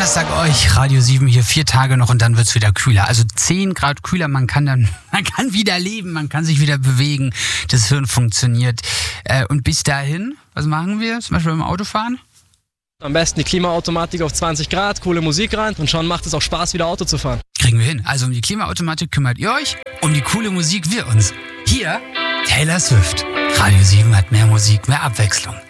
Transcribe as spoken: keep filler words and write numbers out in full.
was sag euch? Radio sieben hier, vier Tage noch und dann wird's wieder kühler. Also zehn Grad kühler, man kann dann, man kann wieder leben, man kann sich wieder bewegen, das Hirn funktioniert. Äh, und bis dahin, was machen wir? Zum Beispiel beim Autofahren? Am besten die Klimaautomatik auf zwanzig Grad, coole Musik rein und schon macht es auch Spaß, wieder Auto zu fahren. Kriegen wir hin. Also um die Klimaautomatik kümmert ihr euch, um die coole Musik wir uns. Hier Taylor Swift. Radio sieben hat mehr Musik, mehr Abwechslung.